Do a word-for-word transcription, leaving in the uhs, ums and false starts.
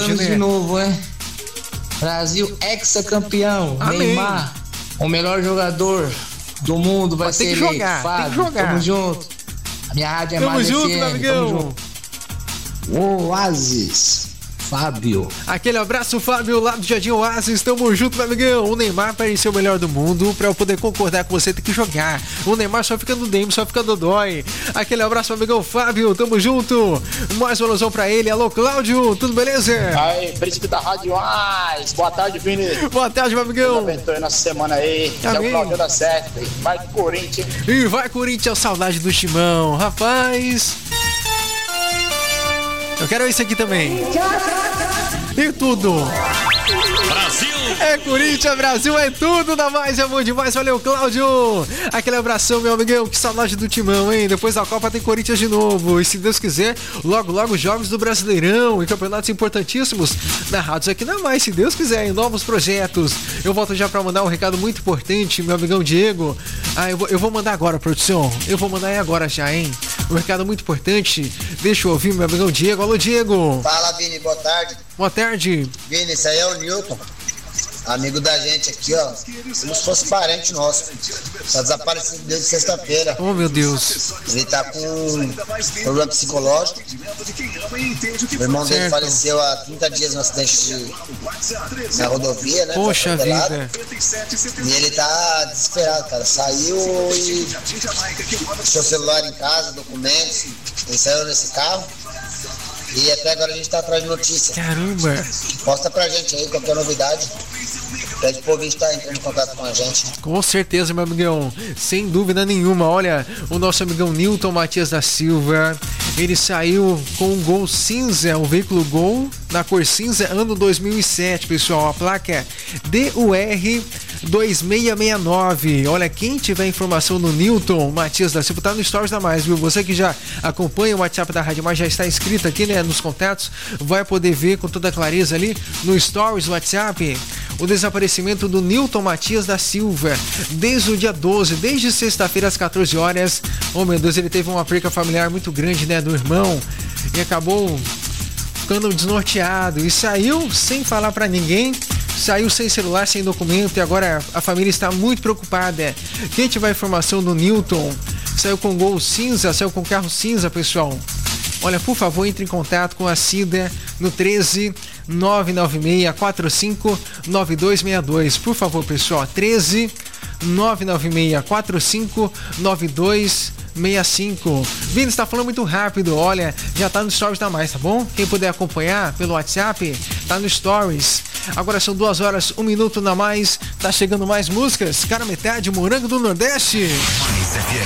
Ganhamos né? de novo, hein? Brasil ex-campeão. Neymar, o melhor jogador do mundo vai Mas ser tem que eleito. jogar, Fábio, tem que jogar. Tamo junto. A minha rádio é Tamo mais junto, F M, meu amigão. tamo junto. Oasis. Fábio. Aquele abraço, Fábio, lá do Jardim Oasis. Tamo junto, meu amigão. O Neymar pareceu o melhor do mundo. Pra eu poder concordar com você, tem que jogar. O Neymar só fica no Demi, só fica no dói. Aquele abraço, meu amigão Fábio. Tamo junto. Mais uma alusão pra ele. Alô, Cláudio, tudo beleza? Aí, príncipe da Rádio Oasis. Boa tarde, Vini. Boa tarde, meu amigão. Deus abençoe nossa semana aí. Que é o Cláudio da certo. Vai Corinthians. E vai, Corinthians, saudade do Timão. Rapaz... Eu quero isso aqui também. E tudo. Brasil! É Corinthians, Brasil, é tudo, dá mais, é bom demais. Valeu, Cláudio. Aquele abração, meu amigão. Que saudade do Timão, hein? Depois da Copa tem Corinthians de novo. E se Deus quiser, logo, logo, jogos do Brasileirão e campeonatos importantíssimos narrados aqui na Mais, se Deus quiser, em novos projetos. Eu volto já pra mandar um recado muito importante, meu amigão Diego. Ah, eu vou, eu vou mandar agora, produção. Eu vou mandar aí agora já, hein? Um recado muito importante. Deixa eu ouvir, meu amigão Diego. Alô, Diego. Fala, Vini, boa tarde. Boa tarde. Vini, esse aí é o Newton, amigo da gente aqui, ó. Como se fosse parente nosso. Tá desaparecido desde sexta-feira. Oh, meu Deus. Ele tá com um problema psicológico. O irmão dele Certo. faleceu há trinta dias no acidente de... na rodovia, né? Poxa Foi atropelado. vida. E ele tá desesperado, cara. Saiu e deixou o celular em casa, documentos. Ele saiu nesse carro. E até agora a gente tá atrás de notícia. Caramba. Posta pra gente aí qualquer novidade. Pede pro ouvinte estar entrando em contato com a gente. Com certeza, meu amigão. Sem dúvida nenhuma. Olha, o nosso amigão Newton Matias da Silva. Ele saiu com um Gol cinza, um veículo Gol na cor cinza, ano dois mil e sete, pessoal. A placa é D U R dois seis seis nove. Olha, quem tiver informação no Newton Matias da Silva, tá no Stories da Mais, viu? Você que já acompanha o WhatsApp da Rádio Mais, já está inscrito aqui, né, nos contatos, vai poder ver com toda clareza ali no Stories do WhatsApp o desaparecimento do Newton Matias da Silva desde o dia doze, desde sexta-feira às quatorze horas. Oh, meu Deus, ele teve uma perca familiar muito grande, né, do irmão, e acabou ficando desnorteado e saiu sem falar pra ninguém. Saiu sem celular, sem documento, e agora a família está muito preocupada. Quem tiver informação do Newton, saiu com Gol cinza, saiu com carro cinza, pessoal. Olha, por favor, entre em contato com a Cida no treze nove nove seis quatro cinco nove dois seis dois. Por favor, pessoal, treze nove nove seis quatro cinco nove dois seis cinco. Vini, está falando muito rápido, olha, já tá no Stories da Mais, tá bom? Quem puder acompanhar pelo WhatsApp, tá no Stories. Agora são duas horas, um minuto na Mais, tá chegando mais músicas, cara metade, Morango do Nordeste. Mais F M.